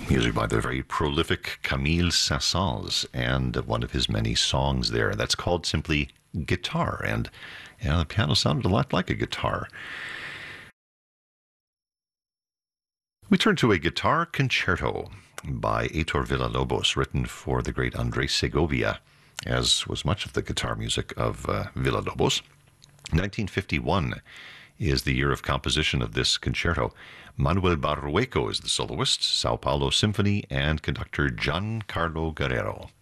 Music by the very prolific Camille Saint-Saëns, and one of his many songs there. That's called simply Guitar, and the piano sounded a lot like a guitar. We turn to a guitar concerto by Heitor Villa-Lobos, written for the great Andrés Segovia, as was much of the guitar music of Villa-Lobos. 1951 is the year of composition of this concerto. Manuel Barrueco is the soloist, Sao Paulo Symphony, and conductor Giancarlo Guerrero.